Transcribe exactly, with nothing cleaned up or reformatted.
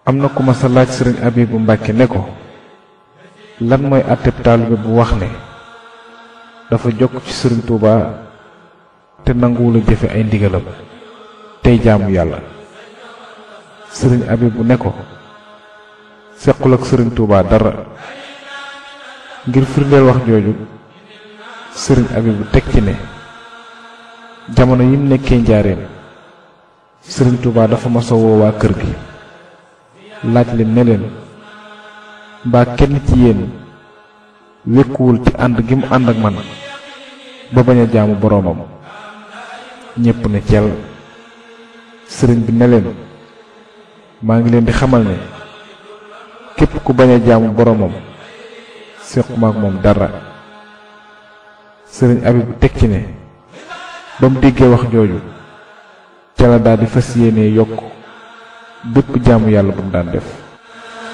am na ku ma sa laaj sëriñ Abibu Mbàkke ne ko lan mooy àtteb taalibe bu wax ne dafa jokk ci sëriñ Tuuba te nanguwula jëfe ay ndigalam tey jaamu yàlla. sëriñ Abibu ne ko sequl ak sëriñ Tuuba dara. ngir firndeel wax jooju sëriñ Abibu teg ci ne jamono yim nekkee njaareem sëriñ Tuuba dafa masa woo waa kër gi laaj leen ne leen mbaa kenn ci yéen wekkuwul ci ànd gi mu ànd ak man ba bañ a jaamu boroomam. ñépp ne cel. sëriñ bi ne leen maa ngi leen di xamal ne képp ku bañ a jaamu boroomam séquma ak moom dara. sëriñ Abibu teg ci ne ba mu déggee wax jooju ca la daal di fas yéene yokk bépp jaamu yàlla bu mu daan def.